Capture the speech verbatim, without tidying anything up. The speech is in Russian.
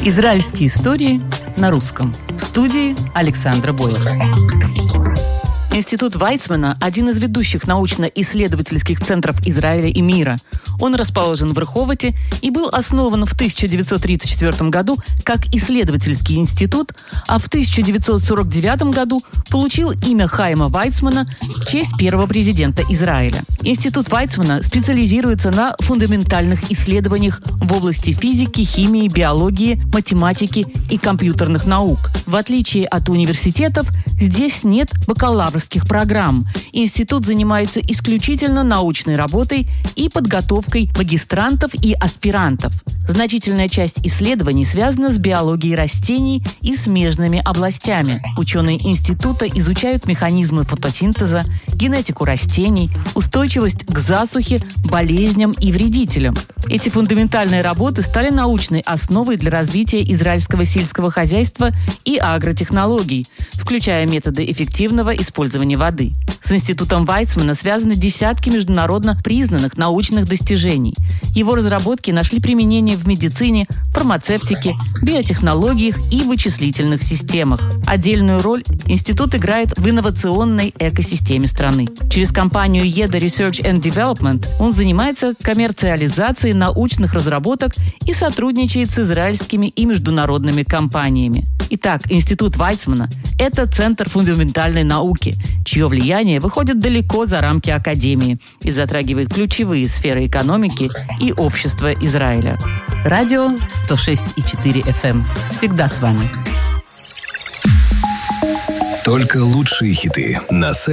Израильские истории на русском. В студии Александра Бойлова. Институт Вайцмана – один из ведущих научно-исследовательских центров Израиля и мира. Он расположен в Реховоте и был основан в тысяча девятьсот тридцать четвёртом году как исследовательский институт, а в тысяча девятьсот сорок девятом году получил имя Хаима Вайцмана в честь первого президента Израиля. Институт Вайцмана специализируется на фундаментальных исследованиях в области физики, химии, биологии, математики и компьютерных наук. В отличие от университетов, здесь нет бакалаврских программ. Институт занимается исключительно научной работой и подготовкой магистрантов и аспирантов. Значительная часть исследований связана с биологией растений и смежными областями. Ученые института изучают механизмы фотосинтеза, генетику растений, устойчивость к засухе, болезням и вредителям. Эти фундаментальные работы стали научной основой для развития израильского сельского хозяйства и агротехнологий, включая методы эффективного использования воды. С Институтом Вайцмана связаны десятки международно признанных научных достижений. Его разработки нашли применение в медицине, фармацевтике, биотехнологиях и вычислительных системах. Отдельную роль институт играет в инновационной экосистеме страны. Через компанию и ди эй Research and Development он занимается коммерциализацией научных разработок и сотрудничает с израильскими и международными компаниями. Итак, Институт Вайцмана – это центр фундаментальной науки, чье влияние выходит далеко за рамки академии и затрагивает ключевые сферы экономики и общества Израиля. Радио сто шесть и четыре эф эм. Всегда с вами. Только лучшие хиты на сайте